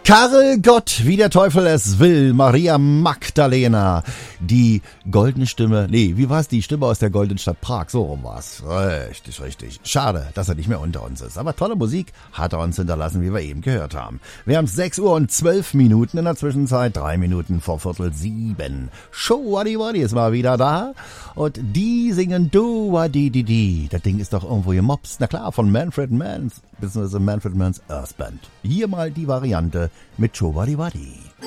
Karel Gott, wie der Teufel es will, Maria Magdalena, die goldene Stimme, wie war's, die Stimme aus der goldenen Stadt Prag, so rum war's, richtig. Schade, dass er nicht mehr unter uns ist, aber tolle Musik hat er uns hinterlassen, wie wir eben gehört haben. Wir haben 6 Uhr und 12 Minuten, in der Zwischenzeit 3 Minuten vor 6:45. Show Waddy Waddy ist mal wieder da und die singen Do Waddy Di Di. Das Ding ist doch irgendwo gemobst, na klar, von Manfred Mann, beziehungsweise Manfred Manns Earth Band. Hier mal die Variante mit Show Waddy Waddy.